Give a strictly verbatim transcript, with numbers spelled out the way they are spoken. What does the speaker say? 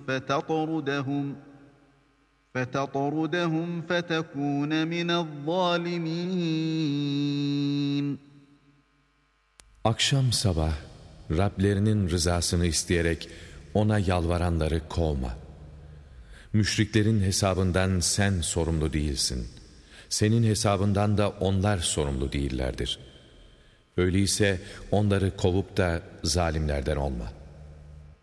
فَتَطْرُدَهُمْ فَتَطْرُدَهُمْ فَتَكُونَ مِنَ الظَّالِمِينَ. Akşam sabah Rablerinin rızasını isteyerek ona yalvaranları kovma. Müşriklerin hesabından sen sorumlu değilsin. Senin hesabından da onlar sorumlu değillerdir. Öyleyse onları kovup da zalimlerden olma.